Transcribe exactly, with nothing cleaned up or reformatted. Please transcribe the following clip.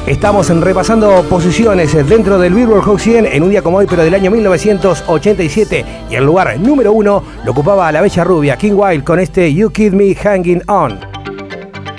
Estamos repasando posiciones dentro del Billboard Hot cien en un día como hoy, pero del año mil novecientos ochenta y siete. Y el lugar número uno lo ocupaba la bella rubia King Wild con este You Keep Me Hanging On.